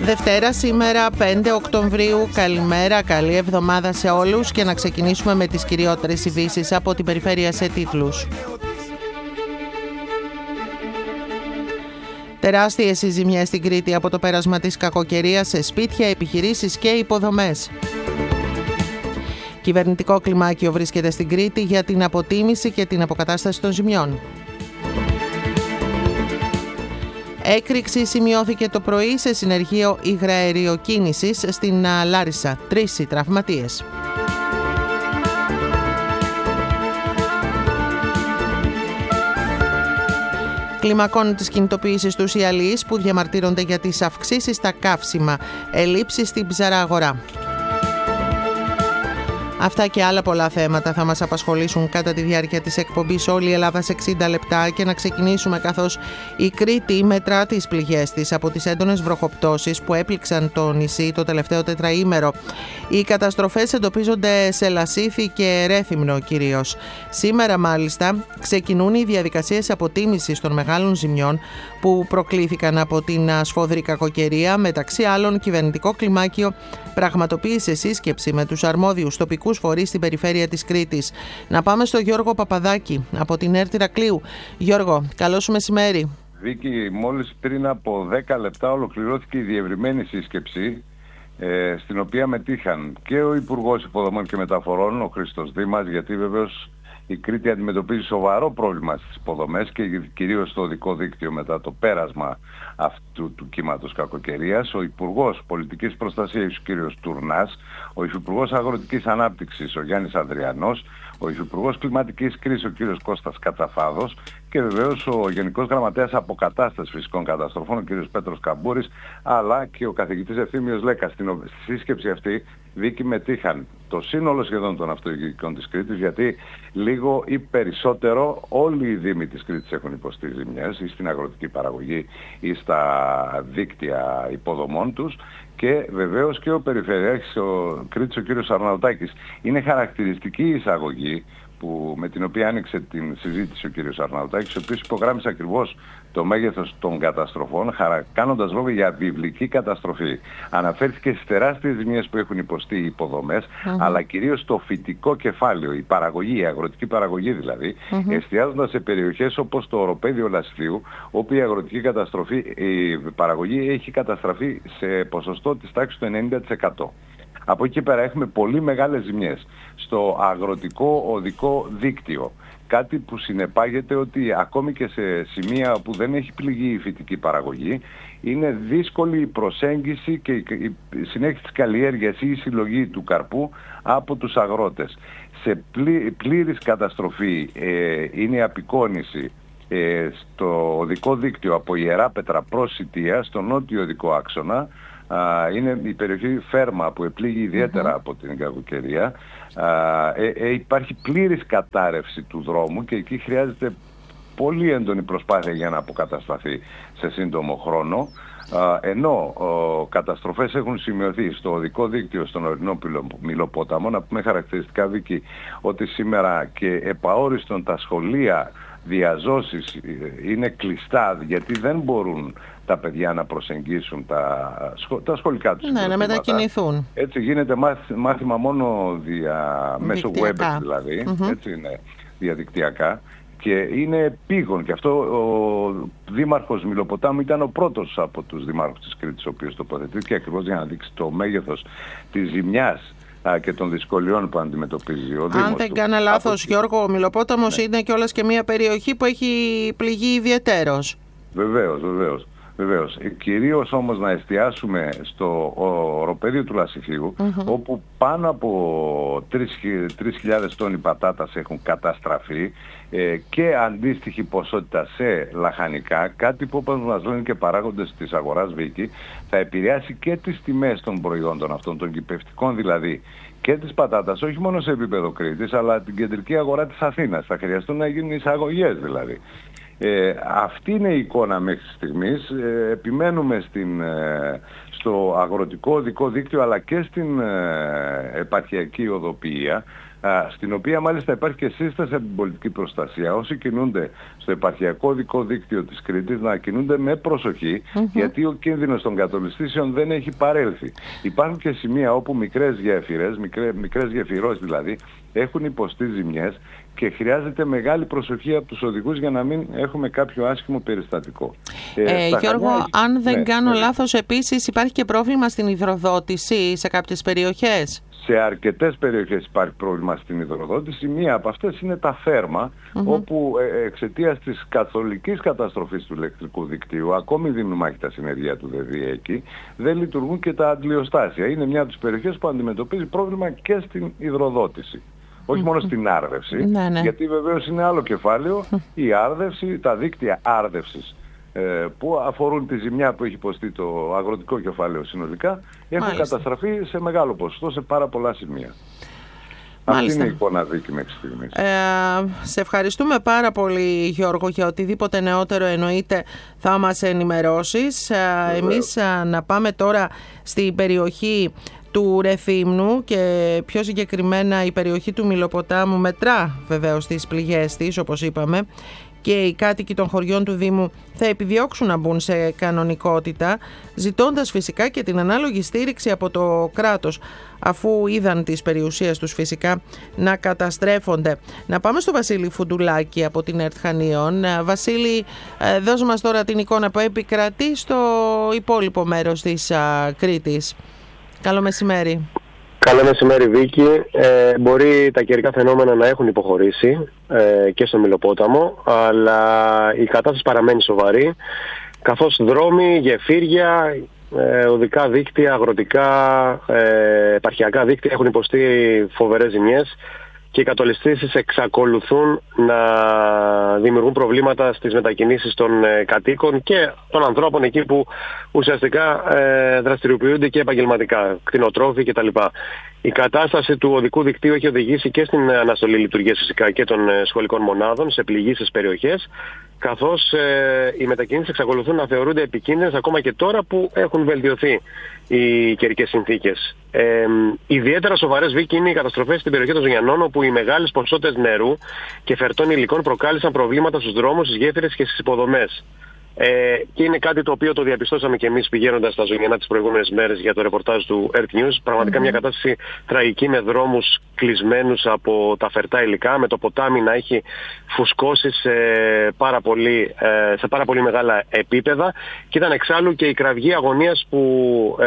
Δευτέρα σήμερα 5 Οκτωβρίου. Καλημέρα, καλή εβδομάδα σε όλους και να ξεκινήσουμε με τις κυριότερες ειδήσεις από την περιφέρεια σε τίτλους. Τεράστιες οι ζημιές στην Κρήτη από το πέρασμα της κακοκαιρίας σε σπίτια, επιχειρήσεις και υποδομές. Κυβερνητικό κλιμάκιο βρίσκεται στην Κρήτη για την αποτίμηση και την αποκατάσταση των ζημιών. Έκρηξη σημειώθηκε το πρωί σε συνεργείο υγραεριοκίνησης στην Λάρισα. 3 οι τραυματίες. Κλιμακώνουν τις κινητοποιήσεις τους οι αλληλείς που διαμαρτύρονται για τις αυξήσεις στα καύσιμα. Ελλείψεις στην ψαρά αγορά. Αυτά και άλλα πολλά θέματα θα μας απασχολήσουν κατά τη διάρκεια της εκπομπής Όλη η Ελλάδα σε 60 λεπτά και να ξεκινήσουμε καθώς η Κρήτη μετρά τις πληγές της από τις έντονες βροχοπτώσεις που έπληξαν το νησί το τελευταίο τετραήμερο. Οι καταστροφές εντοπίζονται σε Λασίθι και Ρέθυμνο κυρίως. Σήμερα μάλιστα ξεκινούν οι διαδικασίες αποτίμησης των μεγάλων ζημιών που προκλήθηκαν από την σφόδρη κακοκαιρία. Μεταξύ άλλων, κυβερνητικό κλιμάκιο πραγματοποίησε σύσκεψη με τους αρμόδιους τοπικούς φορείς στην περιφέρεια της Κρήτης. Να πάμε στο Γιώργο Παπαδάκη από την ΕΡΤ Ηρακλείου. Γιώργο, καλό σου μεσημέρι. Βίκη, μόλις πριν από 10 λεπτά ολοκληρώθηκε η διευρυμένη σύσκεψη στην οποία μετήχαν και ο Υπουργός Υποδομών και Μεταφορών, ο Χρήστος Δήμας, γιατί βεβαίως η Κρήτη αντιμετωπίζει σοβαρό πρόβλημα στις υποδομές και κυρίως στο οδικό δίκτυο μετά το πέρασμα αυτού του κύματος κακοκαιρίας. Ο Υπουργός Πολιτικής Προστασίας, ο κ. Τουρνάς, ο Υφυπουργός Αγροτικής Ανάπτυξης, ο Γιάννης Ανδριανός, ο Υφυπουργός Κλιματικής Κρίσης, ο κ. Κώστας Κατσαφάδος και βεβαίως ο Γενικός Γραμματέας Αποκατάστασης Φυσικών Καταστροφών, ο κ. Πέτρος Καμπούρης, αλλά και ο καθηγητής Ευθύμιος Λέκας. Στη σύσκεψη αυτή, Βίκη, μετήχαν το σύνολο σχεδόν των αυτοδιοικητικών της Κρήτης, γιατί λίγο ή περισσότερο όλοι οι δήμοι της Κρήτης έχουν υποστεί ζημιές ή στην αγροτική παραγωγή ή στα δίκτυα υποδομών τους, και βεβαίως και ο Περιφερειάρχης Κρήτης, ο κ. Αρναουτάκης. Είναι χαρακτηριστική η εισαγωγή με την οποία άνοιξε την συζήτηση ο κ. Αρναουτάκης, ο οποίος υπογράμμισε ακριβώς το μέγεθος των καταστροφών, κάνοντας λόγο για βιβλική καταστροφή. Αναφέρθηκε στις τεράστιες ζημιές που έχουν υποστεί οι υποδομές, αλλά κυρίως το φυτικό κεφάλαιο, η παραγωγή, η αγροτική παραγωγή δηλαδή, εστιάζοντας σε περιοχές όπως το οροπέδιο Λασιθίου, όπου η αγροτική η παραγωγή έχει καταστραφεί σε ποσοστό της τάξης του 90%. Από εκεί πέρα έχουμε πολύ μεγάλες ζημιές στο αγροτικό οδικό δίκτυο. Κάτι που συνεπάγεται ότι ακόμη και σε σημεία που δεν έχει πληγεί η φυτική παραγωγή, είναι δύσκολη η προσέγγιση και η συνέχιση της καλλιέργειας ή η συλλογή του καρπού από τους αγρότες. Σε πλήρης καταστροφή είναι η απεικόνηση στο οδικό δίκτυο από Ιεράπετρα προς Σιτία, στο νότιο οδικό άξονα. Είναι η περιοχή Φέρμα που επλήγει ιδιαίτερα από την κακοκαιρία. Υπάρχει πλήρης κατάρρευση του δρόμου και εκεί χρειάζεται πολύ έντονη προσπάθεια για να αποκατασταθεί σε σύντομο χρόνο. Ενώ καταστροφές έχουν σημειωθεί στο οδικό δίκτυο στον ορεινό Μηλοπόταμο. Να πούμε χαρακτηριστικά, Βίκη, ότι σήμερα και επαόριστον τα σχολεία διαζώσεις είναι κλειστά, γιατί δεν μπορούν τα παιδιά να προσεγγίσουν τα σχολικά τους. Ναι, να μετακινηθούν. Έτσι γίνεται μάθημα μόνο μέσω web δηλαδή, έτσι είναι, διαδικτυακά. Και είναι επίγον, και αυτό ο Δήμαρχος Μηλοποτάμου ήταν ο πρώτος από τους Δημάρχους της Κρήτης ο οποίος τοποθετήθηκε ακριβώς για να δείξει το μέγεθος της ζημιάς και των δυσκολιών που αντιμετωπίζει ο Δήμος. Αν δεν κάνω λάθος, Γιώργο, ο Μηλοπόταμος είναι κιόλας και μια περιοχή που έχει πληγεί ιδιαιτέρως. Βεβαίως. Κυρίως όμως να εστιάσουμε στο οροπέδιο του Λασιθίου, όπου πάνω από 3.000 τόνοι πατάτας έχουν καταστραφεί και αντίστοιχη ποσότητα σε λαχανικά, κάτι που, όπως μας λένε και παράγοντες της αγοράς, Βίκη, θα επηρεάσει και τις τιμές των προϊόντων αυτών, των κυπευτικών δηλαδή, και της πατάτας, όχι μόνο σε επίπεδο Κρήτης, αλλά την κεντρική αγορά της Αθήνας. Θα χρειαστούν να γίνουν εισαγωγές δηλαδή. Αυτή είναι η εικόνα μέχρι στιγμής. Επιμένουμε στο αγροτικό οδικό δίκτυο αλλά και στην επαρχιακή οδοποιία στην οποία μάλιστα υπάρχει και σύσταση από την πολιτική προστασία. Όσοι κινούνται στο επαρχιακό οδικό δίκτυο της Κρήτης να κινούνται με προσοχή, γιατί ο κίνδυνος των κατολιστήσεων δεν έχει παρέλθει. Υπάρχουν και σημεία όπου μικρές γέφυρες, μικρές γεφυρώσεις δηλαδή, έχουν υποστεί ζημιές και χρειάζεται μεγάλη προσοχή από τους οδηγούς για να μην έχουμε κάποιο άσχημο περιστατικό. Γιώργο, αν δεν κάνω λάθος, επίσης υπάρχει και πρόβλημα στην υδροδότηση σε κάποιες περιοχές. Σε αρκετές περιοχές υπάρχει πρόβλημα στην υδροδότηση. Μία από αυτές είναι τα Θέρμα, όπου εξαιτίας της καθολικής καταστροφής του ηλεκτρικού δικτύου, ακόμη δίνουν μάχη τα συνεργεία του ΔΕΔΙ εκεί, δεν λειτουργούν και τα αντλιοστάσια. Είναι μια από τις περιοχές που αντιμετωπίζει πρόβλημα και στην υδροδότηση. Όχι μόνο στην άρδευση, γιατί βεβαίως είναι άλλο κεφάλαιο, η άρδευση, τα δίκτυα άρδευσης που αφορούν τη ζημιά που έχει υποστεί το αγροτικό κεφάλαιο συνολικά, έχουν καταστραφεί σε μεγάλο ποσοστό σε πάρα πολλά σημεία. Αυτή είναι η εικόνα δίκη μέχρι στιγμής. Σε ευχαριστούμε πάρα πολύ, Γιώργο, για οτιδήποτε νεότερο εννοείται θα μας ενημερώσεις. Εμείς να πάμε τώρα στην περιοχή του Ρεθύμνου και πιο συγκεκριμένα η περιοχή του Μυλοποτάμου μετρά βεβαίως τις πληγές της, όπως είπαμε, και οι κάτοικοι των χωριών του Δήμου θα επιδιώξουν να μπουν σε κανονικότητα, ζητώντας φυσικά και την ανάλογη στήριξη από το κράτος, αφού είδαν τις περιουσίες τους φυσικά να καταστρέφονται. Να πάμε στο Βασίλη Φουντουλάκη από την ΕΡΤ Χανίων. Βασίλη, δώσ' μας τώρα την εικόνα που επικρατεί στο υπόλοιπο μέρος της Κρήτης. Καλό μεσημέρι. Καλό μεσημέρι, Βίκη. Μπορεί τα καιρικά φαινόμενα να έχουν υποχωρήσει και στο Μυλοπόταμο, αλλά η κατάσταση παραμένει σοβαρή, καθώς δρόμοι, γεφύρια, οδικά δίκτυα, αγροτικά, επαρχιακά δίκτυα έχουν υποστεί φοβερές ζημιές και οι κατολιστήσεις εξακολουθούν να δημιουργούν προβλήματα στις μετακινήσεις των κατοίκων και των ανθρώπων εκεί που ουσιαστικά δραστηριοποιούνται και επαγγελματικά, κτηνοτρόφοι κτλ. Η κατάσταση του οδικού δικτύου έχει οδηγήσει και στην αναστολή λειτουργίας φυσικά και των σχολικών μονάδων σε πληγήσεις περιοχές, καθώς οι μετακινήσεις εξακολουθούν να θεωρούνται επικίνδυνες ακόμα και τώρα που έχουν βελτιωθεί οι καιρικές συνθήκες. Ιδιαίτερα σοβαρές, Βίκη, είναι οι καταστροφές στην περιοχή των Ζωνιανών, όπου οι μεγάλες ποσότητες νερού και φερτών υλικών προκάλεσαν προβλήματα στους δρόμους, στις γέφυρες και στις υποδομές. Και είναι κάτι το οποίο το διαπιστώσαμε και εμείς πηγαίνοντας στα Ζωνιανά τις προηγούμενες μέρες για το ρεπορτάζ του Earth News. Πραγματικά μια κατάσταση τραγική, με δρόμους κλεισμένους από τα φερτά υλικά, με το ποτάμι να έχει φουσκώσει σε πάρα πολύ μεγάλα επίπεδα, και ήταν εξάλλου και η κραυγή αγωνίας που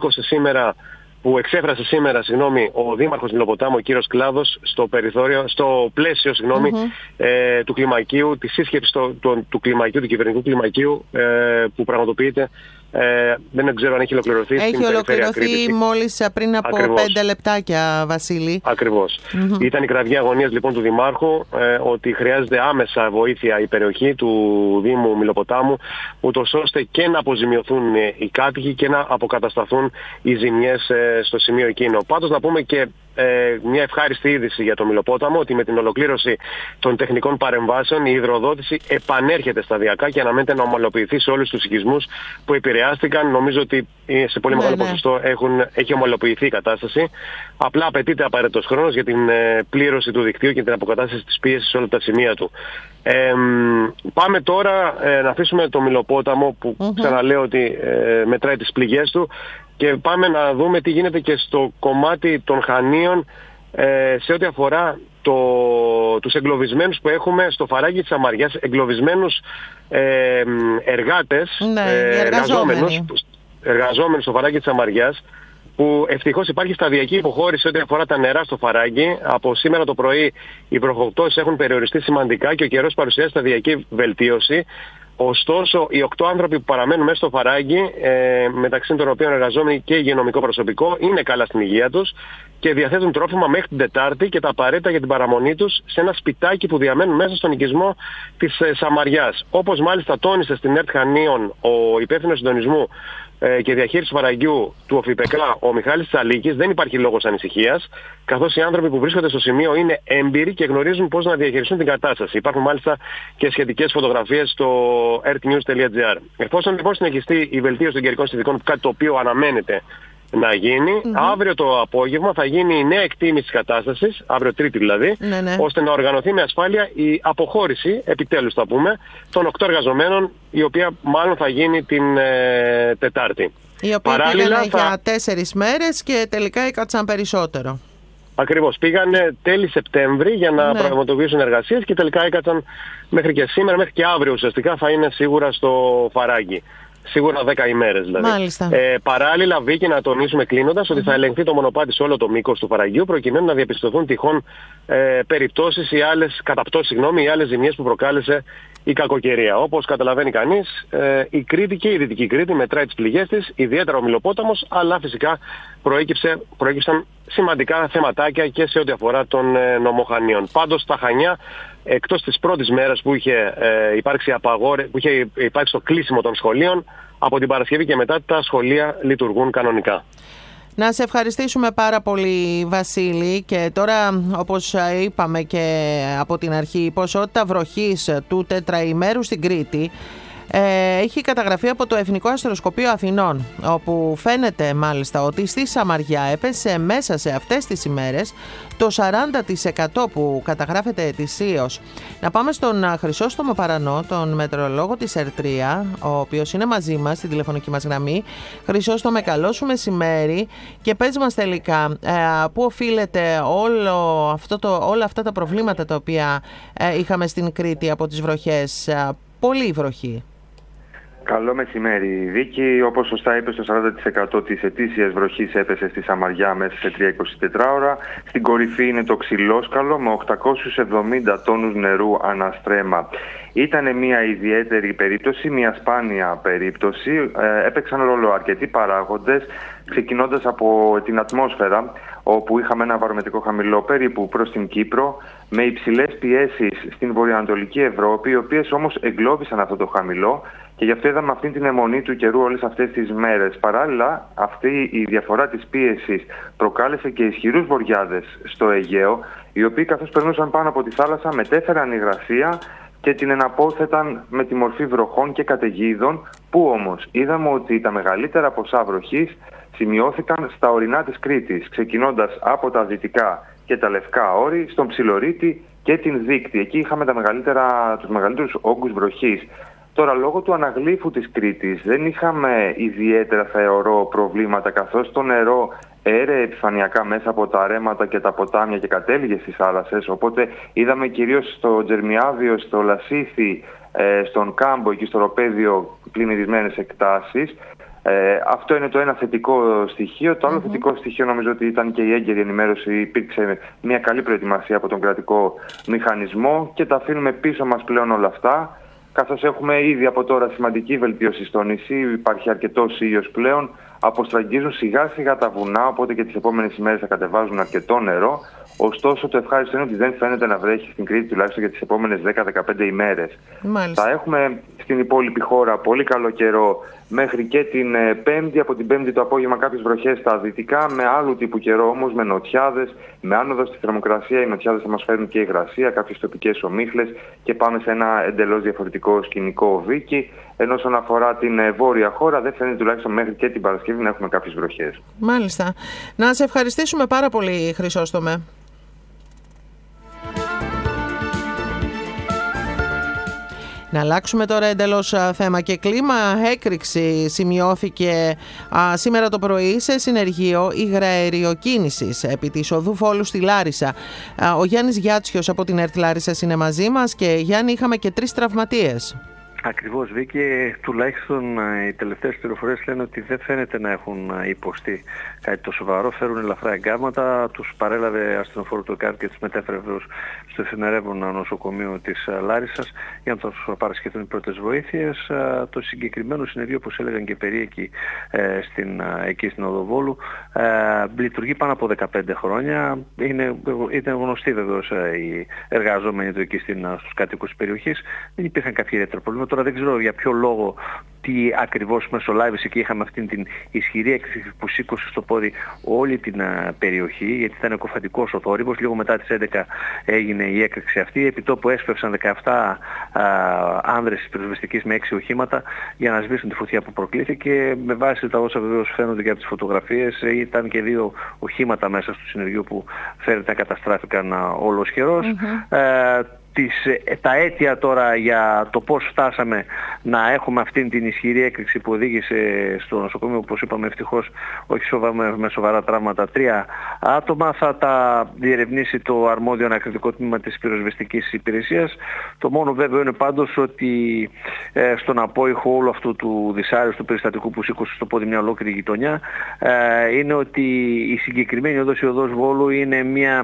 εξέφρασε σήμερα ο Δήμαρχος Μυλοποτάμου, ο κύριος Κλάδος, στο πλαίσιο του κλιμακίου, της σύσκεψης του κυβερνητικού κλιμακίου που πραγματοποιείται. Δεν ξέρω αν έχει ολοκληρωθεί. Έχει ολοκληρωθεί μόλις πριν από 5 λεπτάκια, Βασίλη. Ακριβώς. Ήταν η κραυγή αγωνίας λοιπόν του Δημάρχου ότι χρειάζεται άμεσα βοήθεια η περιοχή του Δήμου Μυλοποτάμου, ούτως ώστε και να αποζημιωθούν οι κάτοικοι και να αποκατασταθούν οι ζημιές στο σημείο εκείνο. Πάντως να πούμε και μια ευχάριστη είδηση για το Μυλοπόταμο, ότι με την ολοκλήρωση των τεχνικών παρεμβάσεων η υδροδότηση επανέρχεται σταδιακά και αναμένεται να ομαλοποιηθεί σε όλους τους οικισμούς που επηρεάστηκαν. Νομίζω ότι σε πολύ μεγάλο ποσοστό έχει ομαλοποιηθεί η κατάσταση. Απλά απαιτείται απαραίτητος χρόνος για την πλήρωση του δικτύου και την αποκατάσταση της πίεσης σε όλα τα σημεία του. Πάμε τώρα να αφήσουμε το Μυλοπόταμο που ξαναλέω ότι μετράει τις πληγές του, και πάμε να δούμε τι γίνεται και στο κομμάτι των Χανίων σε ό,τι αφορά τους εγκλωβισμένους που έχουμε στο Φαράγγι της Αμαριάς, εγκλωβισμένους εργάτες, εργαζόμενους στο Φαράγγι της Αμαριάς, που ευτυχώς υπάρχει σταδιακή υποχώρηση ό,τι αφορά τα νερά στο Φαράγγι. Από σήμερα το πρωί οι βροχοπτώσεις έχουν περιοριστεί σημαντικά και ο καιρός παρουσιάζει σταδιακή βελτίωση. Ωστόσο, οι 8 άνθρωποι που παραμένουν μέσα στο Φαράγγι, μεταξύ των οποίων εργαζόμενοι και υγειονομικό προσωπικό, είναι καλά στην υγεία τους και διαθέτουν τρόφιμα μέχρι την Τετάρτη και τα απαραίτητα για την παραμονή τους σε ένα σπιτάκι που διαμένουν μέσα στον οικισμό της Σαμαριάς. Όπως μάλιστα τόνισε στην ΕΡΤ Χανίων ο υπεύθυνος συντονισμού και διαχείριση του Φαραγγιού του ΟΦΙΠΕΚΑ, ο Μιχάλης Τσαλίκης, δεν υπάρχει λόγος ανησυχίας, καθώς οι άνθρωποι που βρίσκονται στο σημείο είναι έμπειροι και γνωρίζουν πώς να διαχειριστούν την κατάσταση. Υπάρχουν μάλιστα και σχετικές φωτογραφίες στο earthnews.gr. Εφόσον λοιπόν συνεχιστεί η βελτίωση των καιρικών συνθηκών, κάτι το οποίο αναμένεται να γίνει. Αύριο το απόγευμα θα γίνει η νέα εκτίμηση της κατάστασης, αύριο Τρίτη δηλαδή, ώστε να οργανωθεί με ασφάλεια η αποχώρηση, επιτέλους θα πούμε, των 8 εργαζομένων, η οποία μάλλον θα γίνει την Τετάρτη. Οι οποίοι πήγανε για 4 μέρες και τελικά έκατσαν περισσότερο. Ακριβώς. Πήγανε τέλη Σεπτέμβρη για να πραγματοποιήσουν εργασίες και τελικά έκατσαν μέχρι και σήμερα, μέχρι και αύριο ουσιαστικά θα είναι σίγουρα στο Φαράγγι. Σίγουρα 10 ημέρες δηλαδή. Παράλληλα, Βίκη, να τονίσουμε κλείνοντας ότι θα ελεγχθεί το μονοπάτι σε όλο το μήκος του Φαραγγιού προκειμένου να διαπιστωθούν τυχόν περιπτώσεις ή άλλες καταπτώσεις, ή άλλες ζημιές που προκάλεσε η κακοκαιρία. Όπως καταλαβαίνει κανείς, η Κρήτη και η Δυτική Κρήτη μετράει τις πληγές της, ιδιαίτερα ο Μηλοπόταμος, αλλά φυσικά προέκυψαν σημαντικά θεματάκια και σε ό,τι αφορά των νομοχανίων. Πάντως στα Χανιά, εκτός της πρώτης μέρας που είχε υπάρξει το κλείσιμο των σχολείων, από την Παρασκευή και μετά τα σχολεία λειτουργούν κανονικά. Να σε ευχαριστήσουμε πάρα πολύ, Βασίλη, και τώρα, όπως είπαμε και από την αρχή, η ποσότητα βροχής του τετραημέρου στην Κρήτη έχει καταγραφεί από το Εθνικό Αστεροσκοπείο Αθηνών, όπου φαίνεται μάλιστα ότι στη Σαμαριά έπεσε μέσα σε αυτές τις ημέρες το 40% που καταγράφεται ετησίως. Να πάμε στον Χρυσόστομο Παρανό, τον μετεωρολόγο της ΕΡΤΡΙΑ, ο οποίος είναι μαζί μας στην τηλεφωνική μας γραμμή. Χρυσόστομε, καλό σου μεσημέρι και πες μας τελικά πού οφείλεται όλα αυτά τα προβλήματα τα οποία είχαμε στην Κρήτη από τις βροχές. Πολύ βροχή. Καλό μεσημέρι, Βίκη. Όπως σωστά είπες, το 40% της ετήσιας βροχής έπεσε στη Σαμαριά μέσα σε 3-24 ώρα. Στην κορυφή είναι το Ξυλόσκαλο με 870 τόνους νερού αναστρέμα. Ήταν μια ιδιαίτερη περίπτωση, μια σπάνια περίπτωση. Έπαιξαν ρόλο αρκετοί παράγοντες, ξεκινώντας από την ατμόσφαιρα, όπου είχαμε ένα βαρομετρικό χαμηλό περίπου προς την Κύπρο, με υψηλές πιέσεις στην βορειοανατολική Ευρώπη, οι οποίες όμως εγκλώβησαν αυτό το χαμηλό και γι' αυτό είδαμε αυτή την αιμονή του καιρού όλες αυτές τις μέρες. Παράλληλα, αυτή η διαφορά της πίεσης προκάλεσε και ισχυρούς βοριάδες στο Αιγαίο, οι οποίοι καθώς περνούσαν πάνω από τη θάλασσα μετέφεραν υγρασία και την εναπόθεταν με τη μορφή βροχών και καταιγίδων, που όμως είδαμε ότι τα μεγαλύτερα ποσά βροχής σημειώθηκαν στα ορεινά της Κρήτης, ξεκινώντας από τα δυτικά και τα λευκά όρη, στον Ψιλορίτη και την Δείκτη. Εκεί είχαμε τους μεγαλύτερους όγκους βροχής. Τώρα, λόγω του αναγλύφου της Κρήτης δεν είχαμε ιδιαίτερα θεωρώ προβλήματα, καθώς το νερό έρεε επιφανειακά μέσα από τα ρέματα και τα ποτάμια και κατέληγε στις θάλασσες, οπότε είδαμε κυρίως στο Τζερμιάδιο, στο Λασίθι, στον Κάμπο, εκεί στο Ροπέδιο, πλημμυρισμένες εκτάσεις. Αυτό είναι το ένα θετικό στοιχείο. Το άλλο θετικό στοιχείο νομίζω ότι ήταν και η έγκαιρη ενημέρωση. Υπήρξε μια καλή προετοιμασία από τον κρατικό μηχανισμό και τα αφήνουμε πίσω μας πλέον όλα αυτά. Καθώς έχουμε ήδη από τώρα σημαντική βελτίωση στο νησί, υπάρχει αρκετός ήλιος πλέον, αποστραγγίζουν σιγά σιγά τα βουνά, οπότε και τις επόμενες ημέρες θα κατεβάζουν αρκετό νερό. Ωστόσο, το ευχάριστο είναι ότι δεν φαίνεται να βρέχει στην Κρήτη τουλάχιστον για τις επόμενες 10-15 ημέρες. Μάλιστα. Θα έχουμε στην υπόλοιπη χώρα πολύ καλό καιρό μέχρι και την Πέμπτη. Από την Πέμπτη το απόγευμα κάποιες βροχές στα δυτικά, με άλλου τύπου καιρό όμως, με νοτιάδες, με άνοδο στη θερμοκρασία. Οι νοτιάδες θα μας φέρουν και υγρασία, κάποιες τοπικές ομίχλες και πάμε σε ένα εντελώς διαφορετικό σκηνικό, Βίκη. Ενώ όσον αφορά την βόρεια χώρα, δεν φαίνεται τουλάχιστον μέχρι και την Παρασκευή να έχουμε κάποιες βροχές. Μάλιστα. Να σε ευχαριστήσουμε πάρα πολύ, Χρυσόστομε. Να αλλάξουμε τώρα εντελώς θέμα και κλίμα. Έκρηξη σημειώθηκε σήμερα το πρωί σε συνεργείο υγραεριοκίνησης επί της οδού Φόλου στη Λάρισα. Ο Γιάννης Γιάτσιος από την ΕΡΤ Λάρισσας είναι μαζί μας και Γιάννη, είχαμε και 3 τραυματίες. Ακριβώς, Βίκη, τουλάχιστον οι τελευταίες πληροφορίες λένε ότι δεν φαίνεται να έχουν υποστεί κάτι το σοβαρό, φέρουν ελαφρά εγκάμματα, τους παρέλαβε ασθενοφόρο του ΕΚΑΒ και τους μετέφερε στο εφημερεύον νοσοκομείο της Λάρισσας για να τους παρασχεθούν οι πρώτες βοήθειες. Το συγκεκριμένο συνεργείο, όπως έλεγαν και περίοικοι εκεί στην Οδοβόλου, λειτουργεί πάνω από 15 χρόνια. Ήταν γνωστοί βεβαίως οι εργαζόμενοι του εκεί στους κατοίκους της περιοχής. Δεν υπήρχαν κάποια ιδιαίτερα προβλήματα. τώρα δεν ξέρω για ποιο λόγο, τι ακριβώς μεσολάβησε και είχαμε αυτήν την ισχυρή έκρηξη που σήκωσε στο πόδι όλη την περιοχή, γιατί ήταν εκοφαντικός ο θόρυβος. Λίγο μετά τις 11 έγινε η έκρηξη αυτή. Επί τόπου έσπευσαν 17 άνδρες της πυροσβεστικής με 6 οχήματα για να σβήσουν τη φωτιά που προκλήθηκε. Με βάση τα όσα βεβαίως φαίνονται και από τις φωτογραφίες, ήταν και 2 οχήματα μέσα στο συνεργείο που φαίνεται να καταστράφηκαν ολοσχερός. Τα αίτια τώρα για το πώς φτάσαμε να έχουμε αυτήν την ισχυρή έκρηξη που οδήγησε στο νοσοκομείο, όπως είπαμε ευτυχώς όχι με σοβαρά τραύματα 3 άτομα, θα τα διερευνήσει το αρμόδιο ανακριτικό τμήμα της πυροσβεστικής υπηρεσίας. Το μόνο βέβαιο είναι πάντως ότι στον απόϊχο όλου αυτού του δυσάρεστου περιστατικού που σήκωσε στο πόδι μια ολόκληρη γειτονιά, είναι ότι η συγκεκριμένη οδός, η οδός Βόλου, είναι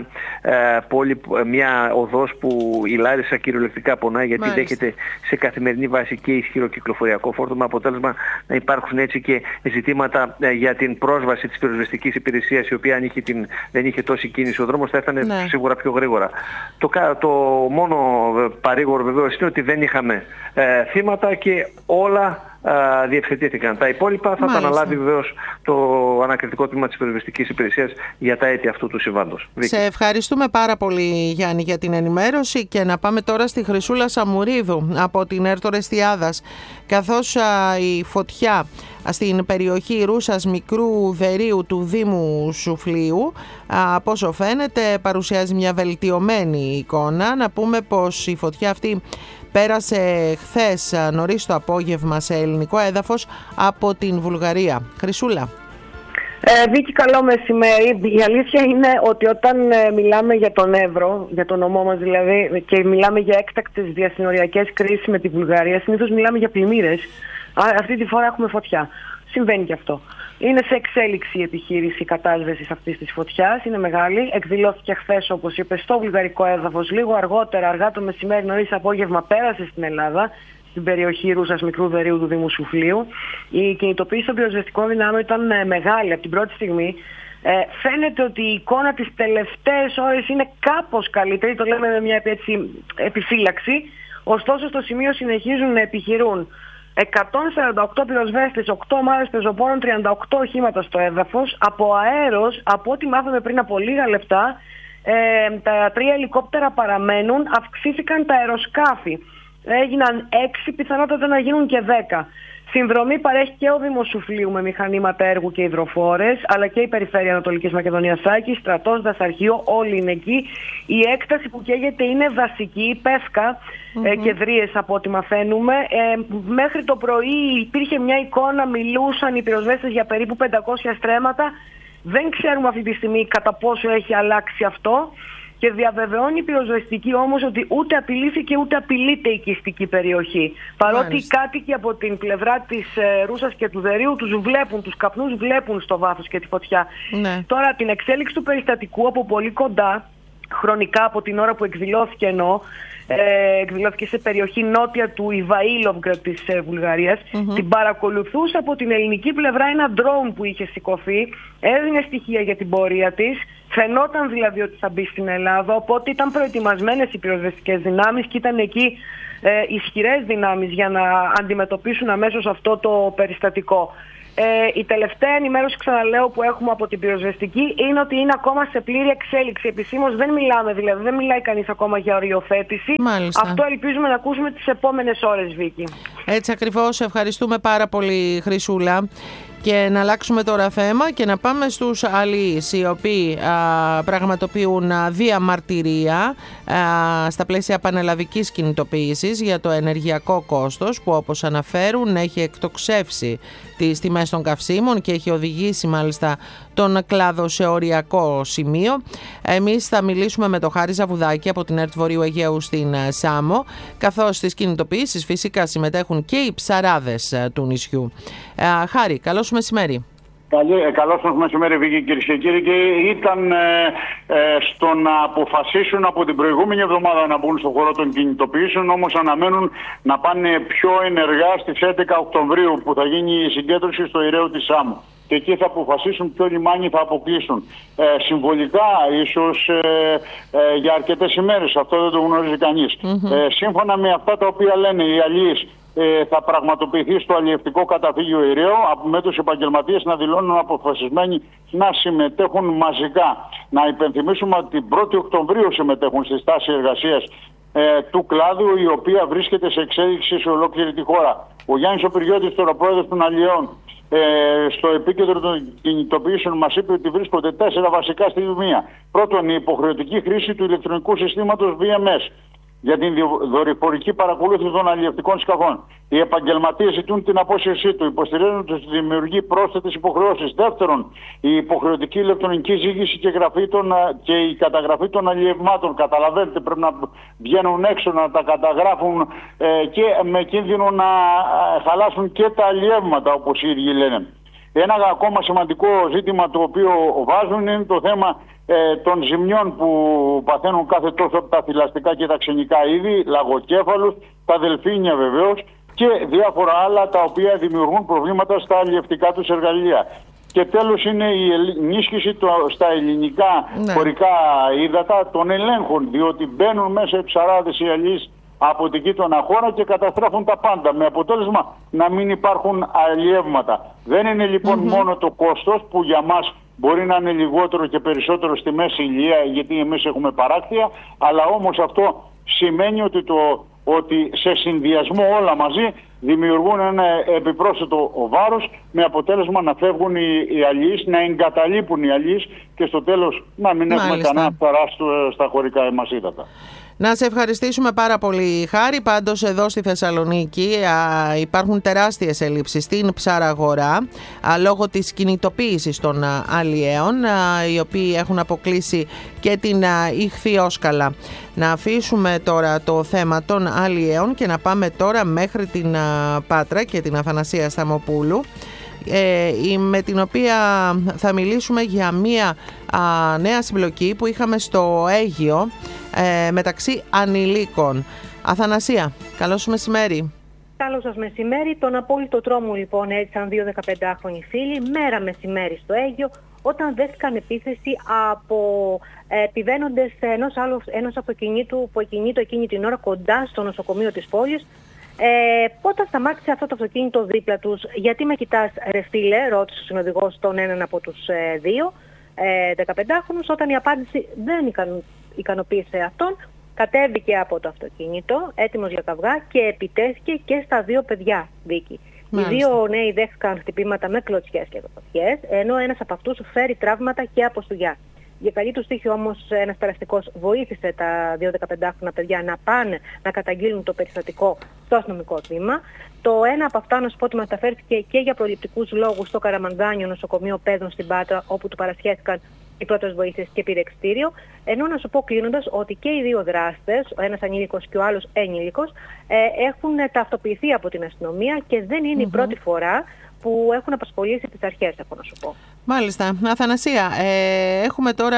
μια οδός που η Λάρισα κυριολεκτικά πονάει, γιατί δέχεται σε καθημερινή βάση και ισχυρό κυκλοφοριακό φόρτο, με αποτέλεσμα να υπάρχουν έτσι και ζητήματα για την πρόσβαση της πυροσβεστικής υπηρεσίας, η οποία αν δεν είχε τόση κίνηση ο δρόμος θα έφτανε σίγουρα πιο γρήγορα. Το μόνο παρήγορο βεβαίως είναι ότι δεν είχαμε θύματα και όλα διευθετήθηκαν. Τα υπόλοιπα θα τα αναλάβει βεβαίως το ανακριτικό τμήμα της πυροσβεστικής υπηρεσίας για τα αίτια αυτού του συμβάντος. Σε ευχαριστούμε πάρα πολύ, Γιάννη, για την ενημέρωση, και να πάμε τώρα στη Χρυσούλα Σαμουρίδου από την ΕΡΤ Ορεστιάδας. Καθώς η φωτιά στην περιοχή Ρούσας Μικρού Δερείου του Δήμου Σουφλίου, από όσο φαίνεται, παρουσιάζει μια βελτιωμένη εικόνα. Να πούμε πως η φωτιά αυτή πέρασε χθες νωρίς το απόγευμα σε ελληνικό έδαφος από την Βουλγαρία. Χρυσούλα. Βίκη, καλό μεσημέρι. Η αλήθεια είναι ότι όταν μιλάμε για τον Εύρο, για τον νομό μας δηλαδή, και μιλάμε για έκτακτες διασυνοριακές κρίσεις με τη Βουλγαρία, συνήθως μιλάμε για πλημμύρες. Αυτή τη φορά έχουμε φωτιά. Συμβαίνει και αυτό. Είναι σε εξέλιξη η επιχείρηση κατάσβεσης αυτής της φωτιάς. Είναι μεγάλη. Εκδηλώθηκε χθες, όπως είπες, στο βουλγαρικό έδαφος. Λίγο αργότερα, αργά το μεσημέρι, νωρίς απόγευμα, πέρασε στην Ελλάδα, στην περιοχή Ρούσας Μικρού Δερείου του Δήμου Σουφλίου. Η κινητοποίηση των πυροσβεστικών δυνάμεων ήταν μεγάλη από την πρώτη στιγμή. Φαίνεται ότι η εικόνα τις τελευταίες ώρες είναι κάπως καλύτερη, το λέμε με μια επιφύλαξη. Ωστόσο, στο σημείο συνεχίζουν να επιχειρούν 148 πυροσβέστες, 8 ομάδες πεζοπόρων, 38 οχήματα στο έδαφος. Από αέρος, από ό,τι μάθαμε πριν από λίγα λεπτά, τα 3 ελικόπτερα παραμένουν, αυξήθηκαν τα αεροσκάφη. Έγιναν 6, πιθανότατα να γίνουν και 10. Συνδρομή παρέχει και ο Δήμος Σουφλίου με μηχανήματα έργου και υδροφόρες, αλλά και η Περιφέρεια Ανατολικής Μακεδονίας Σάκης, στρατός, δασαρχείο, όλοι είναι εκεί. Η έκταση που καίγεται είναι δασική, πεύκα και δρίες από ό,τι μαθαίνουμε. Μέχρι το πρωί υπήρχε μια εικόνα, μιλούσαν οι πυροσβέστες για περίπου 500 στρέμματα. Δεν ξέρουμε αυτή τη στιγμή κατά πόσο έχει αλλάξει αυτό. Και διαβεβαιώνει η πυροσβεστική όμως ότι ούτε απειλήθηκε ούτε απειλείται η οικιστική περιοχή. Παρότι οι κάτοικοι από την πλευρά της Ρούσας και του Δερείου τους βλέπουν, τους καπνούς βλέπουν στο βάθος και τη φωτιά. Τώρα την εξέλιξη του περιστατικού από πολύ κοντά, χρονικά από την ώρα που εκδηλώθηκε, εκδηλώθηκε σε περιοχή νότια του Ιβαήλοβγκραντ της Βουλγαρίας, την παρακολουθούσε από την ελληνική πλευρά ένα ντρόουν που είχε σηκωθεί, έδινε στοιχεία για την πορεία της, φαινόταν δηλαδή ότι θα μπει στην Ελλάδα, οπότε ήταν προετοιμασμένες οι πυροσβεστικές δυνάμεις και ήταν εκεί ισχυρές δυνάμεις για να αντιμετωπίσουν αμέσως αυτό το περιστατικό. Η τελευταία ενημέρωση, ξαναλέω, που έχουμε από την πυροσβεστική είναι ότι είναι ακόμα σε πλήρη εξέλιξη. Επισήμως δεν μιλάμε, δηλαδή δεν μιλάει κανείς ακόμα για οριοθέτηση. Αυτό ελπίζουμε να ακούσουμε τις επόμενες ώρες, Βίκη. Έτσι ακριβώς. Ευχαριστούμε πάρα πολύ, Χρυσούλα. Και να αλλάξουμε τώρα θέμα και να πάμε στους αλλοίς, οι οποίοι πραγματοποιούν διαμαρτυρία στα πλαίσια πανελλαδικής κινητοποίησης για το ενεργειακό κόστος, που όπως αναφέρουν έχει εκτοξεύσει τις τιμές των καυσίμων και έχει οδηγήσει μάλιστα τον κλάδο σε οριακό σημείο. Εμείς θα μιλήσουμε με τον Χάρη Ζαβουδάκη από την ΕΡΤ Βορείου Αιγαίου στην Σάμο, καθώς στις κινητοποιήσεις φυσικά συμμετέχουν και οι ψαράδες του νησιού. Χάρη, καλώς μεσημέρι. Καλώς μεσημέρι, Βίκη, κυρίες και κύριοι. Και ήταν στο να αποφασίσουν από την προηγούμενη εβδομάδα να μπουν στον χώρο των κινητοποιήσεων, όμως αναμένουν να πάνε πιο ενεργά στις 11 Οκτωβρίου που θα γίνει η συγκέντρωση στο Ειραίο της Σάμου. Και εκεί θα αποφασίσουν ποιο λιμάνι θα αποκλείσουν. Συμβολικά, ίσως για αρκετές ημέρες, αυτό δεν το γνωρίζει κανείς. Σύμφωνα με αυτά τα οποία λένε οι αλλοίς, θα πραγματοποιηθεί στο αλλιευτικό καταφύγιο Ηραίο, με τους επαγγελματίες να δηλώνουν αποφασισμένοι να συμμετέχουν μαζικά. Να υπενθυμίσουμε ότι την 1η Οκτωβρίου συμμετέχουν στη στάση εργασίας του κλάδου, η οποία βρίσκεται σε εξέλιξη σε ολόκληρη τη χώρα. Ο Γιάννης Οπυριώτης, τώρα πρόεδρος των Αλλιέων, στο επίκεντρο των κινητοποιήσεων μας είπε ότι βρίσκονται 4 βασικά σημεία. Πρώτον, η υποχρεωτική χρήση του ηλεκτρονικού συστήματος VMS για την δορυφορική παρακολούθηση των αλλιευτικών σκαφών. Οι επαγγελματίες ζητούν την απόσυρσή του, υποστηρίζουν ότι δημιουργεί πρόσθετες υποχρεώσεις. Δεύτερον, η υποχρεωτική ηλεκτρονική ζήγηση και η καταγραφή των αλλιευμάτων. Καταλαβαίνετε, πρέπει να βγαίνουν έξω, να τα καταγράφουν και με κίνδυνο να χαλάσουν και τα αλλιεύματα, όπως οι ίδιοι λένε. Ένα ακόμα σημαντικό ζήτημα το οποίο βάζουν είναι το θέμα των ζημιών που παθαίνουν κάθε τόσο από τα θηλαστικά και τα ξενικά είδη, λαγοκέφαλους, τα δελφίνια βεβαίως και διάφορα άλλα τα οποία δημιουργούν προβλήματα στα αλλιευτικά τους εργαλεία. Και τέλος είναι η ενίσχυση στα ελληνικά χωρικά ύδατα των ελέγχων, διότι μπαίνουν μέσα οι ψαράδες οι αλλιείς από την γείτονα χώρα και καταστρέφουν τα πάντα, με αποτέλεσμα να μην υπάρχουν αλλιεύματα. Δεν είναι λοιπόν μόνο το κόστος που για μας μπορεί να είναι λιγότερο και περισσότερο στη μέση ηλία, γιατί εμείς έχουμε παράκτεια, αλλά όμως αυτό σημαίνει ότι σε συνδυασμό όλα μαζί δημιουργούν ένα επιπρόσθετο βάρος, με αποτέλεσμα να φεύγουν οι αλλιείς, να εγκαταλείπουν οι αλλιείς και στο τέλος να μην έχουμε κανένα φθορά στα χωρικά μας ύδατα. Να σε ευχαριστήσουμε πάρα πολύ, Χάρη. Πάντως εδώ στη Θεσσαλονίκη υπάρχουν τεράστιες ελλείψεις στην ψαραγορά λόγω της κινητοποίησης των αλλιέων, οι οποίοι έχουν αποκλείσει και την ηχθιόσκαλα. Να αφήσουμε τώρα το θέμα των αλλιέων και να πάμε τώρα μέχρι την Πάτρα και την Αθανασία Σταμοπούλου, με την οποία θα μιλήσουμε για μια νέα συμπλοκή που είχαμε στο Αίγυο μεταξύ ανηλίκων. Αθανασία, καλώς σου μεσημέρι. Καλώς σας μεσημέρι. Τον απόλυτο τρόμο λοιπόν έζησαν 2 15χρονοι φίλοι μέρα μεσημέρι στο Αίγυο, όταν δέχτηκαν επίθεση από επιβαίνοντες ενός αυτοκινήτου που εκκινείτο εκείνη την ώρα κοντά στο νοσοκομείο της πόλης. Όταν σταμάτησε αυτό το αυτοκίνητο δίπλα τους, γιατί με κοιτάς ρε φίλε, ρώτησε ο συνοδηγός τον έναν από τους 2 15χρονους. Όταν η απάντηση δεν ικανοποίησε αυτόν, κατέβηκε από το αυτοκίνητο έτοιμος για καυγά και επιτέθηκε και στα 2 παιδιά, Βίκη. Οι 2 νέοι δέχτηκαν χτυπήματα με κλωτσιές και δοχές, ενώ ένας από αυτούς φέρει τραύματα και από στουγιά. Για καλή τους τύχη όμως ένας περαστικός βοήθησε τα 2 15χρονα παιδιά να πάνε να καταγγείλουν το περιστατικό στο αστυνομικό τμήμα. Το ένα από αυτά, να σου πω ότι μεταφέρθηκε και για προληπτικούς λόγους στο Καραμανδάνιο νοσοκομείο Παιδών στην Πάτρα, όπου του παρασχέθηκαν οι πρώτες βοήθειες και πήρε εξτήριο. Ενώ να σου πω κλείνοντας ότι και οι 2 δράστες, ο ένας ανήλικος και ο άλλος ενήλικος, έχουν ταυτοποιηθεί από την αστυνομία και δεν είναι η πρώτη φορά που έχουν απασχολήσει τις αρχές, έχω να σου πω. Μάλιστα. Αθανασία, έχουμε τώρα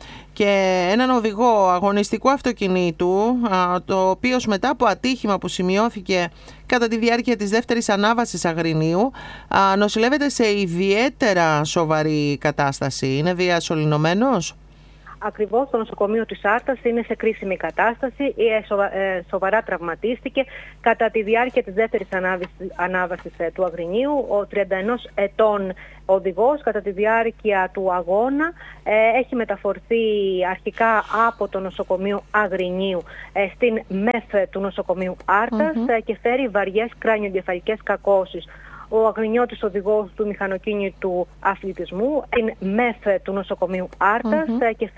και έναν οδηγό αγωνιστικού αυτοκινήτου, το οποίος μετά από ατύχημα που σημειώθηκε κατά τη διάρκεια της δεύτερης ανάβασης Αγρινίου, νοσηλεύεται σε ιδιαίτερα σοβαρή κατάσταση. Είναι διασωληνωμένος? Ακριβώς, το νοσοκομείο της Άρτας είναι σε κρίσιμη κατάσταση, σοβαρά τραυματίστηκε κατά τη διάρκεια της δεύτερης ανάβασης του Αγρινίου. Ο 31 ετών οδηγός κατά τη διάρκεια του αγώνα έχει μεταφορθεί αρχικά από το νοσοκομείο Αγρινίου στην ΜΕΘ του νοσοκομείου Άρτας και φέρει βαριές κράνιο-εγκεφαλικές κακώσεις. Ο Αγρινιώτης οδηγός του μηχανοκίνητου αθλητισμού, την ΜΕΘ του νοσοκομείου Άρτας και